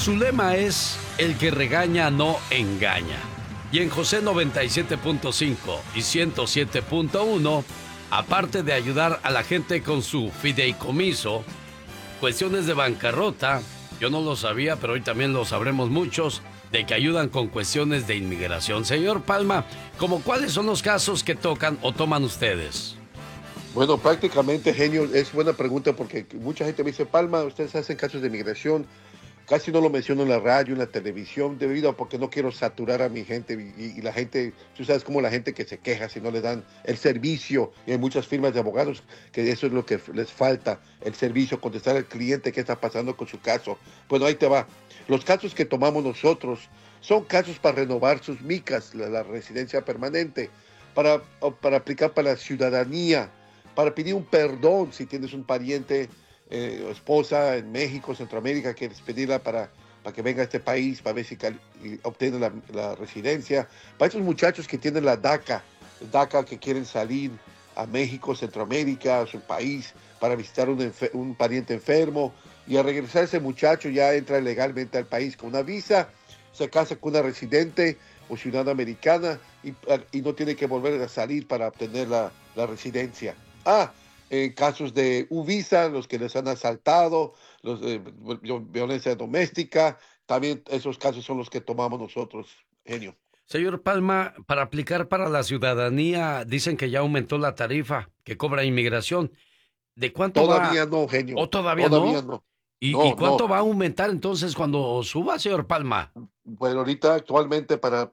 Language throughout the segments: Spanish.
Su lema es: el que regaña no engaña. Y en José 97.5 y 107.1, aparte de ayudar a la gente con su fideicomiso, cuestiones de bancarrota, yo no lo sabía, pero hoy también lo sabremos muchos, de que ayudan con cuestiones de inmigración. Señor Palma, ¿cómo cuáles son los casos que tocan o toman ustedes? Bueno, prácticamente, genio, es buena pregunta porque mucha gente me dice, Palma, ustedes hacen casos de inmigración. Casi no lo menciono en la radio, en la televisión, debido a porque no quiero saturar a mi gente y la gente, tú sabes cómo la gente que se queja si no le dan el servicio, y hay muchas firmas de abogados que eso es lo que les falta, el servicio, contestar al cliente qué está pasando con su caso. Bueno, ahí te va. Los casos que tomamos nosotros son casos para renovar sus micas, la residencia permanente, para aplicar para la ciudadanía, para pedir un perdón si tienes un pariente esposa en México, Centroamérica, quieres pedirla para que venga a este país, para ver si obtiene la residencia. Para esos muchachos que tienen la DACA que quieren salir a México, Centroamérica, a su país, para visitar un pariente enfermo, y al regresar ese muchacho ya entra legalmente al país con una visa, se casa con una residente o ciudadana americana y no tiene que volver a salir para obtener la residencia. En casos de visa, los que les han asaltado, los de violencia doméstica, también esos casos son los que tomamos nosotros, genio. Señor Palma, para aplicar para la ciudadanía, dicen que ya aumentó la tarifa que cobra inmigración. ¿De cuánto va? Todavía no, genio. ¿O todavía Todavía no? no. ¿Y No, no. cuánto va a aumentar entonces cuando suba, señor Palma? Bueno, ahorita actualmente para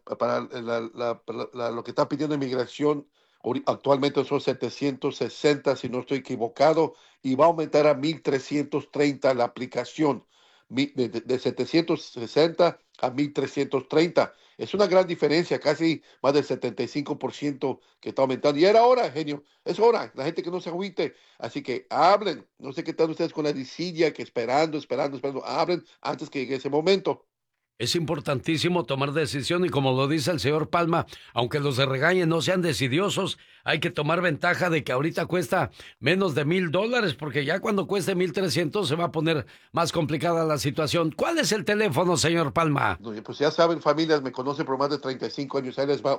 lo que está pidiendo inmigración, actualmente son 760, si no estoy equivocado, y va a aumentar a 1,330 la aplicación, de 760 a 1,330. Es una gran diferencia, casi más del 75% que está aumentando. Y era hora, genio, es hora, la gente que no se agüite. Así que hablen, no sé qué tal ustedes con la disidia, que esperando, hablen antes que llegue ese momento. Es importantísimo tomar decisión y como lo dice el señor Palma, aunque los de regañen no sean decidiosos, hay que tomar ventaja de que ahorita cuesta menos de $1,000, porque ya cuando cueste 1,300 se va a poner más complicada la situación. ¿Cuál es el teléfono, señor Palma? No, pues ya saben, familias, me conocen por más de 35 años. Ahí les va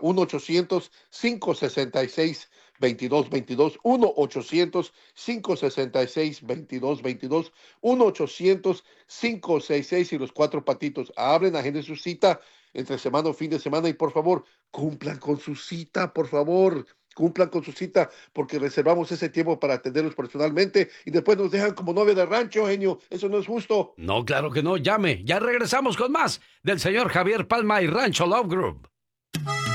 1-800-566-2222. 1-800-566-2222. 1-800-566 y los cuatro patitos. Hablen, agenden su cita entre semana o fin de semana y por favor, cumplan con su cita, por favor. Cumplan con su cita porque reservamos ese tiempo para atenderlos personalmente y después nos dejan como novia de rancho, genio. Eso no es justo. No, claro que no, llame. Ya regresamos con más del señor Javier Palma y Rancho Love Group.